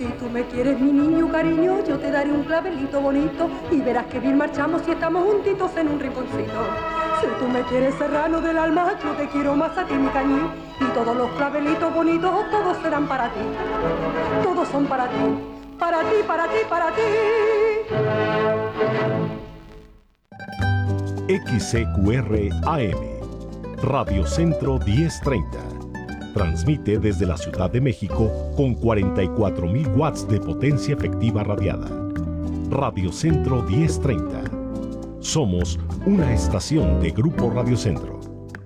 Si tú me quieres, mi niño cariño, yo te daré un clavelito bonito y verás que bien marchamos si estamos juntitos en un rinconcito. Si tú me quieres, serrano del alma, yo te quiero más a ti, mi cañín, y todos los clavelitos bonitos, todos serán para ti. Todos son para ti, para ti, para ti, para ti. XCQR AM, Radio Centro 1030. Transmite desde la Ciudad de México con 44.000 watts de potencia efectiva radiada. Radio Centro 1030. Somos una estación de Grupo Radio Centro.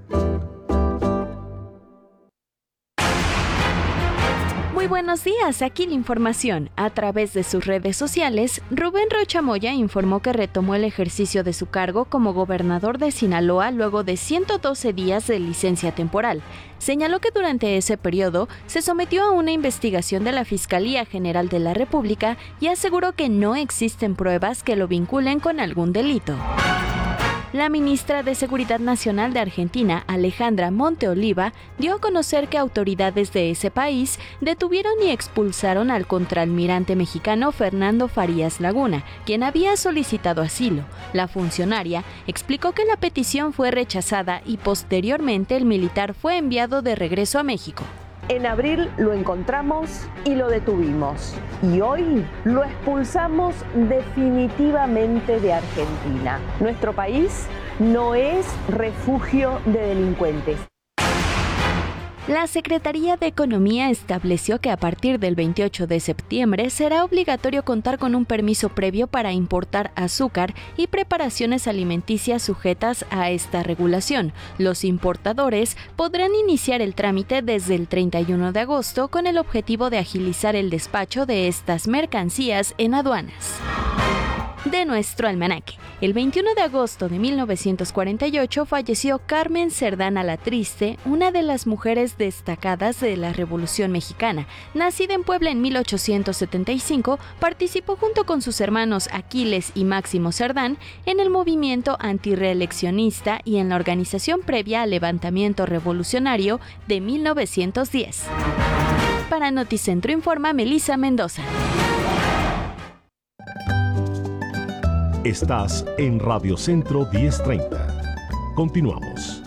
Buenos días, aquí la información. A través de sus redes sociales, Rubén Rocha Moya informó que retomó el ejercicio de su cargo como gobernador de Sinaloa luego de 112 días de licencia temporal. Señaló que durante ese periodo se sometió a una investigación de la Fiscalía General de la República y aseguró que no existen pruebas que lo vinculen con algún delito. La ministra de Seguridad Nacional de Argentina, Alejandra Monteoliva, dio a conocer que autoridades de ese país detuvieron y expulsaron al contraalmirante mexicano Fernando Farías Laguna, quien había solicitado asilo. La funcionaria explicó que la petición fue rechazada y posteriormente el militar fue enviado de regreso a México. En abril lo encontramos y lo detuvimos. Y hoy lo expulsamos definitivamente de Argentina. Nuestro país no es refugio de delincuentes. La Secretaría de Economía estableció que a partir del 28 de septiembre será obligatorio contar con un permiso previo para importar azúcar y preparaciones alimenticias sujetas a esta regulación. Los importadores podrán iniciar el trámite desde el 31 de agosto con el objetivo de agilizar el despacho de estas mercancías en aduanas. De nuestro almanaque. El 21 de agosto de 1948 falleció Carmen Cerdán Alatriste, una de las mujeres destacadas de la Revolución Mexicana. Nacida en Puebla en 1875, participó junto con sus hermanos Aquiles y Máximo Cerdán en el movimiento antirreeleccionista y en la organización previa al levantamiento revolucionario de 1910. Para Noticentro informa Melissa Mendoza. Estás en Radio Centro 1030. Continuamos.